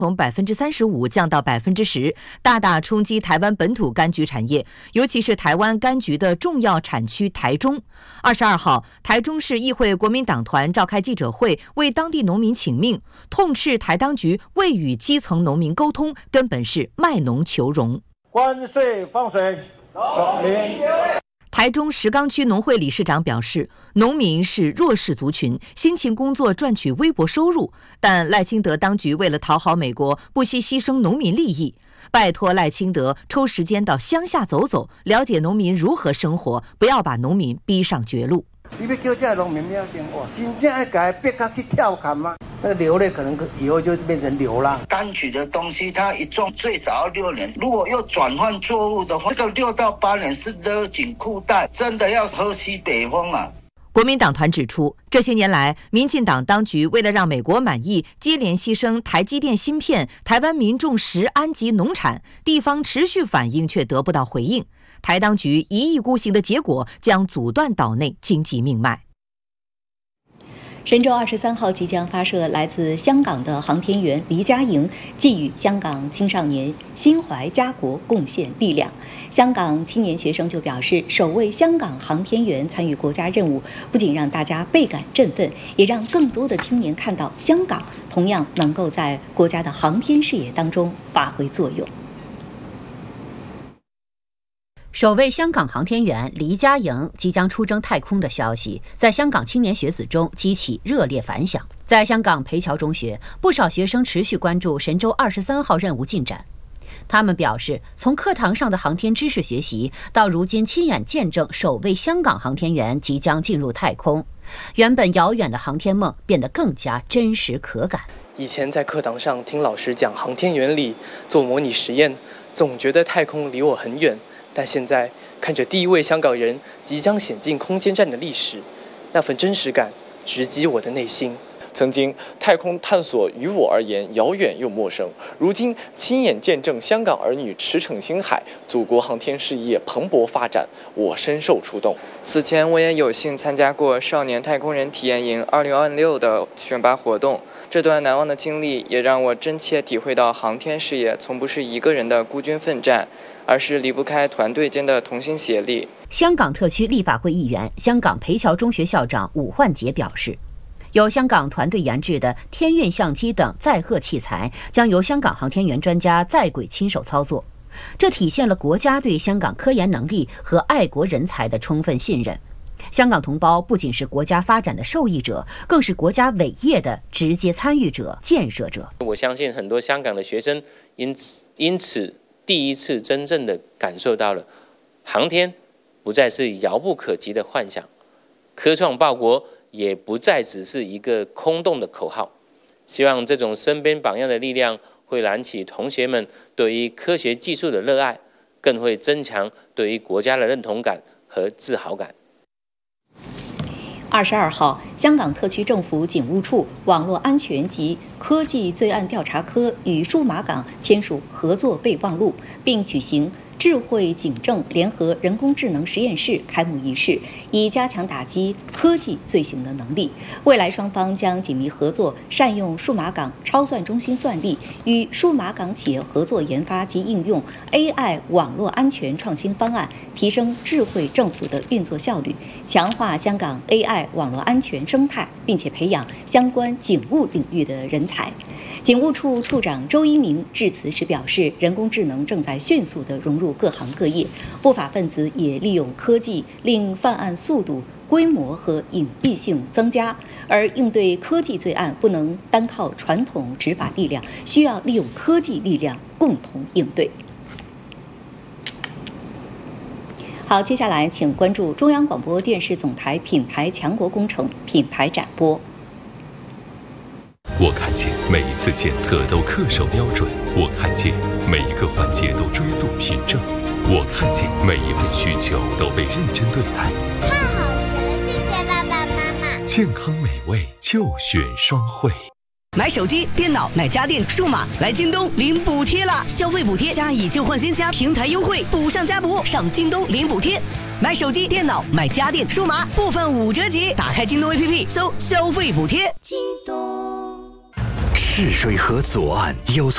从35%降到10%，大大冲击台湾本土柑橘产业，尤其是台湾柑橘的重要产区台中。22号，台中市议会国民党团召开记者会，为当地农民请命，痛斥台当局未与基层农民沟通，根本是卖农求荣。 关税放水，农民。 台中石冈区农会理事长表示，农民是弱势族群，辛勤工作赚取微薄收入，但赖清德当局为了讨好美国，不惜牺牲农民利益。拜托赖清德抽时间到乡下走走，了解农民如何生活，不要把农民逼上绝路。 你要叫这农民要生活，真正要给他逼他去跳坎吗？那个流泪可能以后就变成流浪。 柑橘的东西，它一种最少要6年，如果又转换作物的话，这个6到8年是勒紧裤带，真的要喝西北风啊！ 国民党团指出，这些年来，民进党当局为了让美国满意，接连牺牲台积电芯片、台湾民众食安及农产，地方持续反应却得不到回应。台当局一意孤行的结果，将阻断岛内经济命脉。 神舟23号即将发射来自香港的航天员黎佳莹，寄予香港青少年心怀家国，贡献力量。香港青年学生就表示，首位香港航天员参与国家任务，不仅让大家倍感振奋，也让更多的青年看到香港同样能够在国家的航天事业当中发挥作用。 首位香港航天员黎佳莹即将出征太空的消息，在香港青年学子中激起热烈反响。在香港培侨中学，不少学生持续关注神舟23号任务进展。他们表示，从课堂上的航天知识学习，到如今亲眼见证首位香港航天员即将进入太空，原本遥远的航天梦变得更加真实可感。 以前在课堂上听老师讲航天原理，做模拟实验，总觉得太空离我很远。但现在看着第一位香港人即将险进空间站的历史，那份真实感直击我的内心。 曾经太空探索于我而言遥远又陌生，如今亲眼见证香港儿女驰骋星海，祖国航天事业蓬勃发展，我深受触动。 此前我也有幸参加过少年太空人体验营2026的选拔活动，这段难忘的经历也让我真切体会到航天事业从不是一个人的孤军奋战，而是离不开团队间的同心协力。 香港特区立法会议员、香港培侨中学校长伍焕杰表示，由香港团队研制的天运相机等载荷器材将由香港航天员专家在轨亲手操作，这体现了国家对香港科研能力和爱国人才的充分信任。香港同胞不仅是国家发展的受益者，更是国家伟业的直接参与者、建设者。 我相信很多香港的学生因此第一次真正的感受到了航天不再是遥不可及的幻想，科创报国也不再只是一个空洞的口号。希望这种身边榜样的力量会燃起同学们对于科学技术的热爱，更会增强对于国家的认同感和自豪感。 22号，香港特区政府警务处网络安全及科技罪案调查科与数码港签署合作备忘录，并举行智慧警政联合人工智能实验室开幕仪式，以加强打击科技罪行的能力。未来双方将紧密合作，善用数码港超算中心算力，与数码港企业合作研发及应用 AI 网络安全创新方案，提升智慧政府的运作效率，强化香港 AI 网络安全生态，并且培养相关警务领域的人才。警务处处长周一鸣致辞时表示，人工智能正在迅速地融入各行各业，不法分子也利用科技令犯案速度、规模和隐蔽性增加，而应对科技罪案不能单靠传统执法力量，需要利用科技力量共同应对。好，接下来请关注中央广播电视总台品牌强国工程品牌展播。 我看见每一次检测都恪守标准，我看见每一个环节都追溯凭证，我看见每一份需求都被认真对待。 太好吃了，谢谢爸爸妈妈。 健康美味就选双汇。 买手机、电脑、买家电、数码，来京东领补贴啦！消费补贴加以旧换新加平台优惠，补上加补，上京东领补贴。买手机、电脑、买家电、数码，部分5折起。打开京东 APP， 搜消费补贴。 京东。 赤水河左岸有座